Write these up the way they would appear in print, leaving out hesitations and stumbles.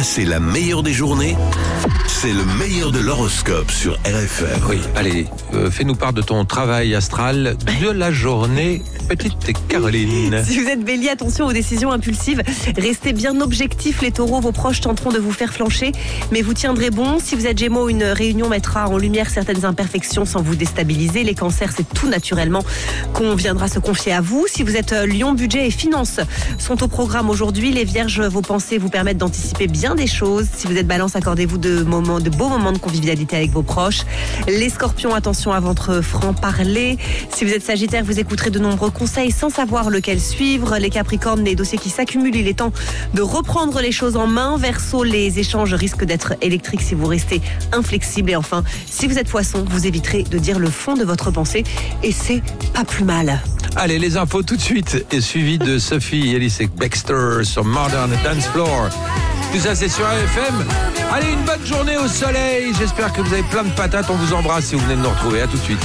passer la meilleure des journées, c'est le meilleur de l'horoscope sur RFM. Oui, allez, fais-nous part de ton travail astral de la journée, petite Caroline. Si vous êtes Bélier, attention aux décisions impulsives. Restez bien objectifs, les taureaux. Vos proches tenteront de vous faire flancher, mais vous tiendrez bon. Si vous êtes Gémeaux, une réunion mettra en lumière certaines imperfections sans vous déstabiliser. Les cancers, c'est tout naturellement qu'on viendra se confier à vous. Si vous êtes Lion, budget et finances sont au programme aujourd'hui. Les Vierges, vos pensées vous permettent d'anticiper bien des choses. Si vous êtes Balance, accordez-vous de beaux moments de convivialité avec vos proches. Les Scorpions, attention à votre franc-parler. Si vous êtes Sagittaire, vous écouterez de nombreux conseils sans savoir lequel suivre. Les Capricornes, les dossiers qui s'accumulent, il est temps de reprendre les choses en main. Verseau, les échanges risquent d'être électriques si vous restez inflexible. Et enfin, si vous êtes Poisson, vous éviterez de dire le fond de votre pensée et c'est pas plus mal. Allez, les infos tout de suite, et suivi de Sophie Ellis Bextor sur Modern Dance Floor. Tout ça, c'est sur RFM. Allez, une bonne journée au soleil. J'espère que vous avez plein de patates. On vous embrasse si vous venez de nous retrouver. À tout de suite.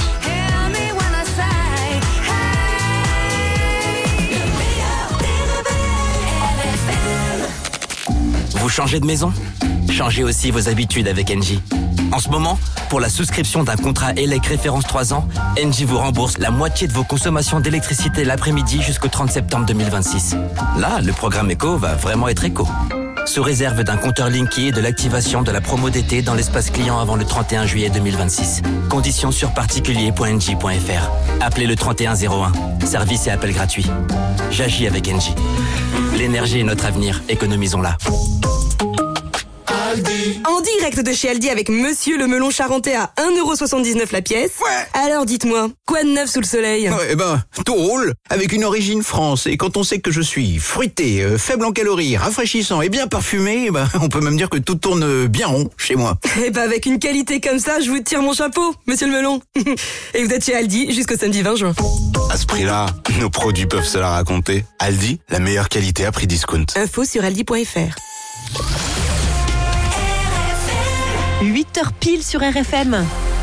Vous changez de maison ? Changez aussi vos habitudes avec Engie. En ce moment, pour la souscription d'un contrat ELEC référence 3 ans, Engie vous rembourse la moitié de vos consommations d'électricité l'après-midi jusqu'au 30 septembre 2026. Là, le programme éco va vraiment être éco. Sous réserve d'un compteur Linky et de l'activation de la promo d'été dans l'espace client avant le 31 juillet 2026. Conditions sur particulier.engie.fr. Appelez le 3101. Service et appel gratuit. J'agis avec Engie. L'énergie est notre avenir. Économisons-la. En direct de chez Aldi avec Monsieur le melon charentais à 1,79€ la pièce. Ouais. Alors dites-moi, quoi de neuf sous le soleil ? Tout roule avec une origine France. Et quand on sait que je suis fruité, faible en calories, rafraîchissant et bien parfumé, on peut même dire que tout tourne bien rond chez moi. Avec une qualité comme ça, je vous tire mon chapeau, Monsieur le melon. Et vous êtes chez Aldi jusqu'au samedi 20 juin. À ce prix-là, nos produits peuvent se la raconter. Aldi, la meilleure qualité à prix discount. Info sur aldi.fr. 8h pile sur RFM.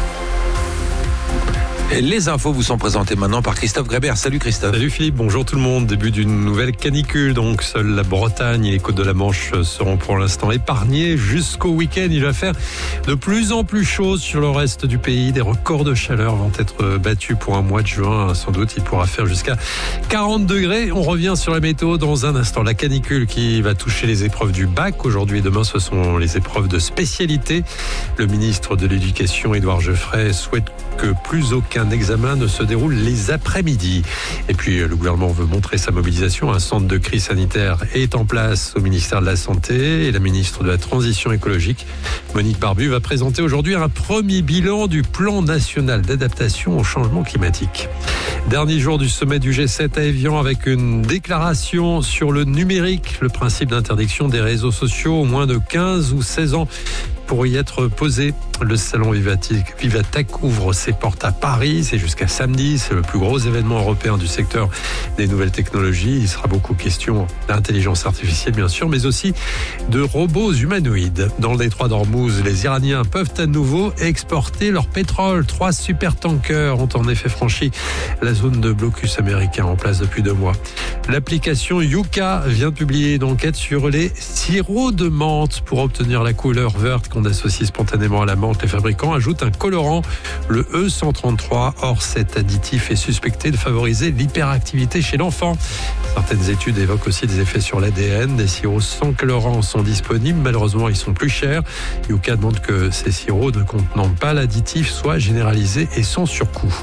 Et les infos vous sont présentées maintenant par Christophe Grébert. Salut Christophe. Salut Philippe, bonjour tout le monde. Début d'une nouvelle canicule, donc seule la Bretagne et les côtes de la Manche seront pour l'instant épargnées jusqu'au week-end. Il va faire de plus en plus chaud sur le reste du pays. Des records de chaleur vont être battus pour un mois de juin. Sans doute, il pourra faire jusqu'à 40 degrés. On revient sur la météo dans un instant. La canicule qui va toucher les épreuves du bac. Aujourd'hui et demain, ce sont les épreuves de spécialité. Le ministre de l'Éducation, Édouard Geoffrey, souhaite que plus aucun examen ne se déroule les après-midi. Et puis le gouvernement veut montrer sa mobilisation. Un centre de crise sanitaire est en place au ministère de la Santé et la ministre de la Transition écologique, Monique Barbu, va présenter aujourd'hui un premier bilan du plan national d'adaptation au changement climatique. Dernier jour du sommet du G7 à Évian avec une déclaration sur le numérique, le principe d'interdiction des réseaux sociaux aux moins de 15 ou 16 ans pour y être posé. Le salon Vivatech ouvre ses portes à Paris. C'est jusqu'à samedi. C'est le plus gros événement européen du secteur des nouvelles technologies. Il sera beaucoup question d'intelligence artificielle, bien sûr, mais aussi de robots humanoïdes. Dans le détroit d'Ormuz, les Iraniens peuvent à nouveau exporter leur pétrole. 3 supertankers ont en effet franchi la zone de blocus américain en place depuis 2 mois. L'application Yuka vient de publier une enquête sur les sirops de menthe pour obtenir la couleur verte qu'on associe spontanément à la menthe. Les fabricants ajoutent un colorant, le E133. Or, cet additif est suspecté de favoriser l'hyperactivité chez l'enfant. Certaines études évoquent aussi des effets sur l'ADN. Des sirops sans colorant sont disponibles. Malheureusement, ils sont plus chers. Yuka demande que ces sirops ne contenant pas l'additif soient généralisés et sans surcoût.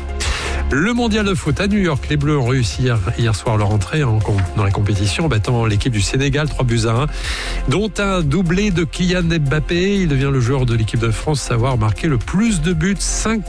Le mondial de foot à New York, les Bleus ont réussi hier soir leur entrée dans la compétition en battant l'équipe du Sénégal 3-1, dont un doublé de Kylian Mbappé. Il devient le joueur de l'équipe de France à avoir marqué le plus de buts,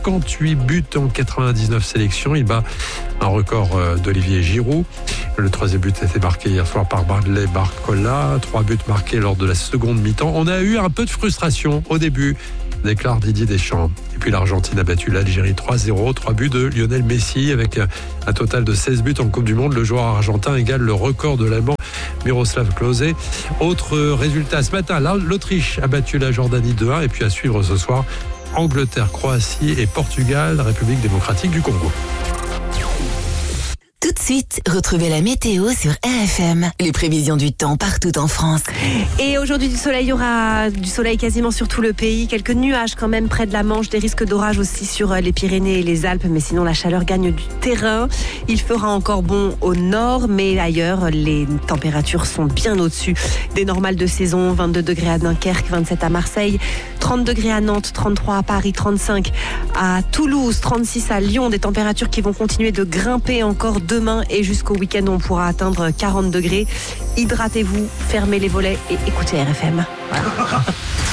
58 buts en 99 sélections. Il bat un record d'Olivier Giroud. Le 3e but a été marqué hier soir par Bradley Barcola. 3 buts marqués lors de la seconde mi-temps. On a eu un peu de frustration au début, déclare Didier Deschamps. Et puis l'Argentine a battu l'Algérie 3-0, 3 buts de Lionel Messi avec un total de 16 buts en Coupe du Monde. Le joueur argentin égale le record de l'Allemand Miroslav Klose. Autre résultat ce matin, l'Autriche a battu la Jordanie 2-1 et puis à suivre ce soir Angleterre, Croatie et Portugal, République démocratique du Congo. Toute suite, retrouvez la météo sur RFM. Les prévisions du temps partout en France. Et aujourd'hui du soleil, il y aura du soleil quasiment sur tout le pays. Quelques nuages quand même près de la Manche, des risques d'orage aussi sur les Pyrénées et les Alpes. Mais sinon, la chaleur gagne du terrain. Il fera encore bon au nord, mais ailleurs, les températures sont bien au-dessus des normales de saison. 22 degrés à Dunkerque, 27 à Marseille, 30 degrés à Nantes, 33 à Paris, 35 à Toulouse, 36 à Lyon. Des températures qui vont continuer de grimper encore demain et jusqu'au week-end, on pourra atteindre 40 degrés. Hydratez-vous, fermez les volets et écoutez RFM. Voilà.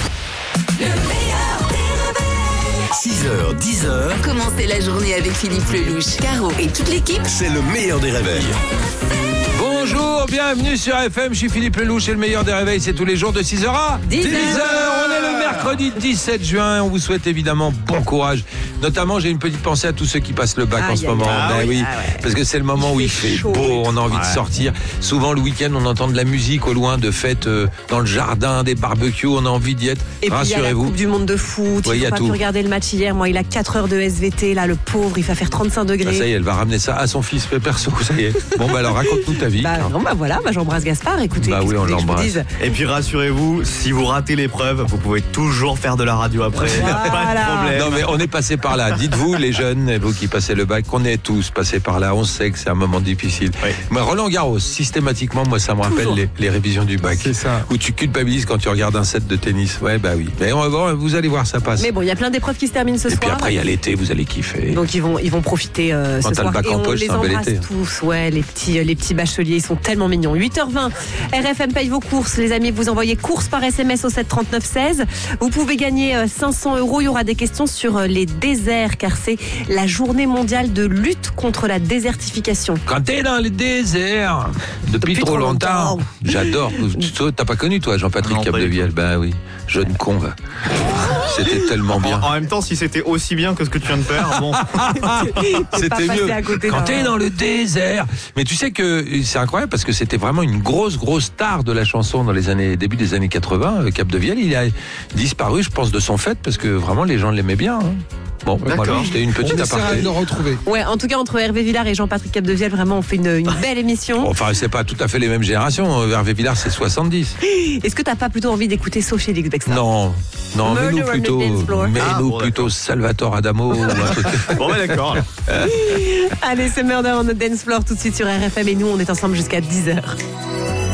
6h, 10h. Commencez la journée avec Philippe Lelouch, Caro et toute l'équipe. C'est le meilleur des réveils. Bonjour, bienvenue sur FM, je suis Philippe Lelouch et le meilleur des réveils, c'est tous les jours de 6h à 10h. On est le mercredi 17 juin, on vous souhaite évidemment bon courage. Notamment, j'ai une petite pensée à tous ceux qui passent le bac en ce moment. Parce que c'est le moment où il fait beau, on a envie de sortir. Souvent le week-end, on entend de la musique au loin, de fêtes dans le jardin, des barbecues, on a envie d'y être. Et puis il y a la Coupe du Monde de foot, il n'a pas pu regarder le match hier, moi il a 4 heures de SVT, là le pauvre, il va faire 35 degrés. Ça y est, elle va ramener ça à son fils perso, ça y est. Bon alors raconte-nous ta vie. J'embrasse Gaspard, écoutez. Oui, on l'embrasse. Et puis rassurez-vous, si vous ratez l'épreuve, vous pouvez toujours faire de la radio après, voilà. pas de problème. Non mais on est passé par là, dites-vous les jeunes, et vous qui passez le bac, qu'on est tous passés par là, on sait que c'est un moment difficile. Oui. Mais Roland Garros, systématiquement, moi ça me rappelle les révisions du bac. C'est ça. Où tu culpabilises quand tu regardes un set de tennis. Ouais, bah oui. Mais vous allez voir, ça passe. Mais bon, il y a plein d'épreuves qui se terminent ce soir. Et puis après, il y a l'été, vous allez kiffer. Donc ils vont profiter ce soir. Le bac et en on poche, les c'est un bel embrasse été. tous, les petits bacheliers, ils sont tellement mignons. 8h20, RFM paye vos courses, les amis, vous envoyez courses par SMS au 7 39 16. Vous pouvez gagner 500 €. Il y aura des questions sur les déserts, car c'est la journée mondiale de lutte contre la désertification. Quand t'es dans le désert depuis trop longtemps. J'adore. T'as pas connu toi Jean-Patrick Capdevielle? Ben oui, jeune con va. C'était tellement bien. En même temps, si c'était aussi bien que ce que tu viens de faire, bon. C'était mieux. Quand t'es dans le désert. Mais tu sais que c'est incroyable parce que c'était vraiment une grosse star de la chanson dans les début des années 80. Capdevielle, il a disparu, je pense, de son fait parce que vraiment les gens l'aimaient bien. Bon, voilà, c'était une petite aparté. De retrouver. Ouais, en tout cas, entre Hervé Villard et Jean-Patrick Capdevielle, vraiment, on fait une belle émission. Enfin, c'est pas tout à fait les mêmes générations. Hervé Villard, c'est 70. Est-ce que t'as pas plutôt envie d'écouter Sophie Félix Bextor? Non, mets-nous plutôt Salvatore Adamo. Bon, d'accord. Allez, c'est Murder on the Dance Floor tout de suite sur RFM et nous, on est ensemble jusqu'à 10h.